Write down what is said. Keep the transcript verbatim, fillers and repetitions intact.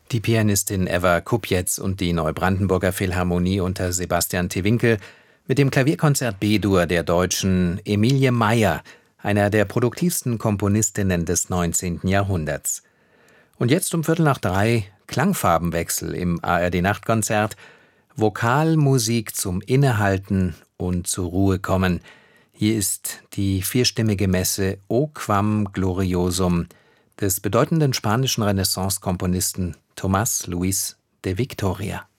Die Pianistin Eva Kupjetz und die Neubrandenburger Philharmonie unter Sebastian Tewinkel mit dem Klavierkonzert B-Dur der Deutschen Emilie Meyer, einer der produktivsten Komponistinnen des neunzehnten Jahrhunderts. Und jetzt um Viertel nach drei Klangfarbenwechsel im A R D-Nachtkonzert, Vokalmusik zum Innehalten und zur Ruhe kommen. Hier ist die vierstimmige Messe O Quam Gloriosum des bedeutenden spanischen Renaissance-Komponisten Tomás Luis de Victoria.